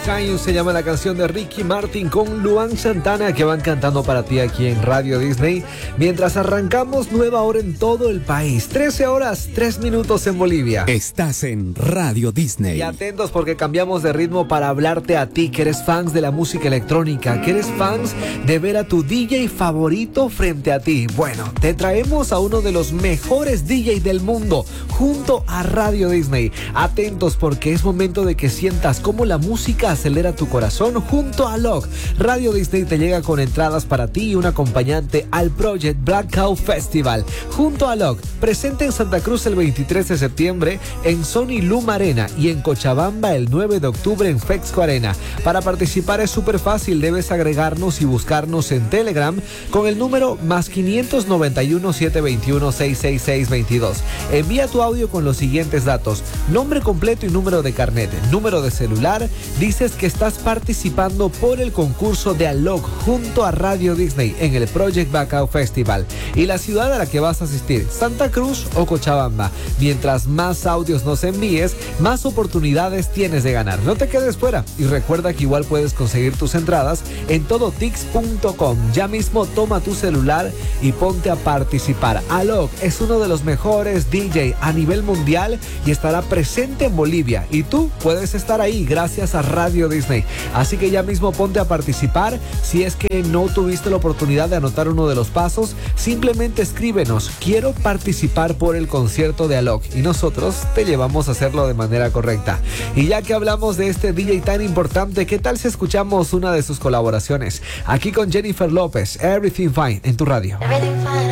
Can, se llama la canción de Ricky Martin con Luan Santana, que van cantando para ti aquí en Radio Disney, mientras arrancamos nueva hora en todo el país. 13 horas, 3 minutos en Bolivia. Estás en Radio Disney. Y atentos porque cambiamos de ritmo para hablarte a ti, que eres fans de la música electrónica, que eres fans de ver a tu DJ favorito frente a ti. Bueno, te traemos a uno de los mejores DJs del mundo, junto a Radio Disney. Atentos porque es momento de que sientas cómo la música acelera tu corazón junto a Alok. Radio Disney te llega con entradas para ti y un acompañante al Project Blackout Festival. Junto a Alok, presente en Santa Cruz el 23 de septiembre, en Sony Luma Arena y en Cochabamba el 9 de octubre en Fexco Arena. Para participar es súper fácil, debes agregarnos y buscarnos en Telegram con el número +591 721 66622. Envía tu audio con los siguientes datos: nombre completo y número de carnet, número de celular. Dices que estás participando por el concurso de Alok junto a Radio Disney en el Project Blackout Festival y la ciudad a la que vas a asistir, Santa Cruz o Cochabamba. Mientras más audios nos envíes, más oportunidades tienes de ganar. No te quedes fuera y recuerda que igual puedes conseguir tus entradas en todotix.com. Ya mismo toma tu celular y ponte a participar. Alok es uno de los mejores DJ a nivel mundial y estará presente en Bolivia, y tú puedes estar ahí gracias a Radio Disney. Así que ya mismo ponte a participar. Si es que no tuviste la oportunidad de anotar uno de los pasos, simplemente escríbenos: quiero participar por el concierto de Alok, y nosotros te llevamos a hacerlo de manera correcta. Y ya que hablamos de este DJ tan importante, ¿qué tal si escuchamos una de sus colaboraciones? Aquí con Jennifer López, Everything Fine, en tu radio.